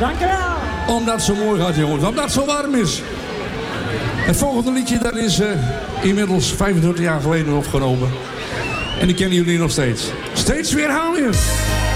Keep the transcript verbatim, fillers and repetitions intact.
Dankjewel. Omdat het zo mooi gaat, jongens. Omdat het zo warm is. Het volgende liedje, dat is uh, inmiddels vijfentwintig jaar geleden opgenomen. En die kennen jullie nog steeds. Steeds weer hou je.